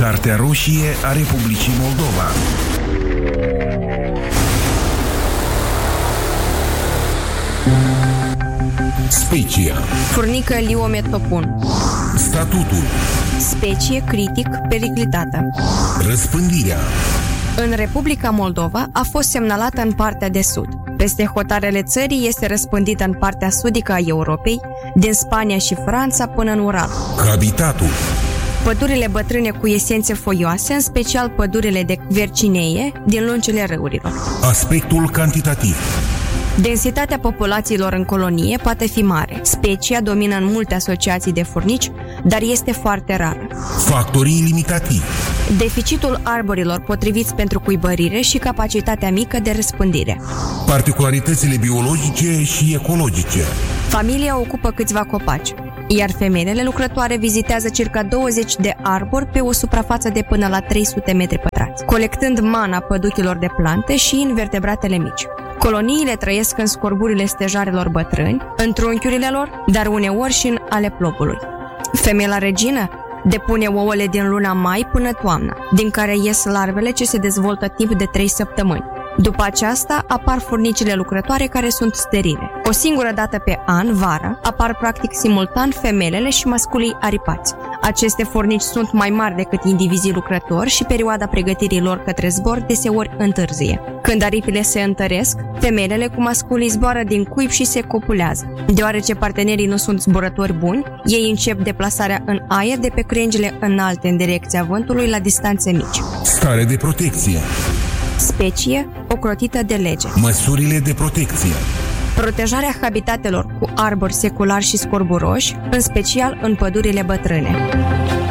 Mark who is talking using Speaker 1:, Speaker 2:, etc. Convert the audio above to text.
Speaker 1: Cartea roșie a Republicii Moldova. Specia.
Speaker 2: Furnică liometopun.
Speaker 1: Statutul.
Speaker 2: Specie critic periclitată.
Speaker 1: Răspândirea.
Speaker 2: În Republica Moldova a fost semnalată în partea de sud. Peste hotarele țării este răspândită în partea sudică a Europei, din Spania și Franța până în Ural.
Speaker 1: Habitatul.
Speaker 2: Pădurile bătrâne cu esențe foioase, în special pădurile de vercinee din lungile râurilor.
Speaker 1: Aspectul cantitativ.
Speaker 2: Densitatea populațiilor în colonie poate fi mare. Specia domină în multe asociații de furnici, dar este foarte rară.
Speaker 1: Factorii limitativi.
Speaker 2: Deficitul arborilor potriviți pentru cuibărire și capacitatea mică de răspândire.
Speaker 1: Particularitățile biologice și ecologice.
Speaker 2: Familia ocupă câțiva copaci, iar femelele lucrătoare vizitează circa 20 de arbori pe o suprafață de până la 300 metri pătrați, colectând mana păduchilor de plante și invertebratele mici. Coloniile trăiesc în scorburile stejarelor bătrâni, în trunchiurile lor, dar uneori și în ale plopului. Femeia regină depune ouăle din luna mai până toamna, din care ies larvele ce se dezvoltă timp de 3 săptămâni. După aceasta apar furnicile lucrătoare care sunt sterile. O singură dată pe an, vara, apar practic simultan femelele și masculii aripați. Aceste furnici sunt mai mari decât indivizii lucrători și perioada pregătirii lor către zbor deseori întârzie. Când aripile se întăresc, femelele cu masculii zboară din cuib și se copulează. Deoarece partenerii nu sunt zburători buni, ei încep deplasarea în aer de pe crengile înalte în direcția vântului la distanțe mici.
Speaker 1: Stare de protecție.
Speaker 2: Specie ocrotită de lege.
Speaker 1: Măsurile de protecție.
Speaker 2: Protejarea habitatelor cu arbori seculari și scorburoși, în special în pădurile bătrâne.